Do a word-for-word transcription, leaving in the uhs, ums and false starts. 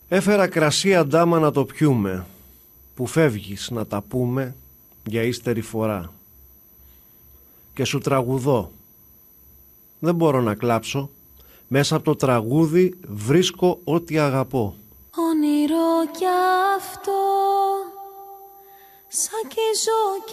Έφερα κρασί αντάμα να το πιούμε, που φεύγεις να τα πούμε για ύστερη φορά. Και σου τραγουδώ, δεν μπορώ να κλάψω, μέσα από το τραγούδι βρίσκω ό,τι αγαπώ. Όνειρο κι αυτό, σαν και ζω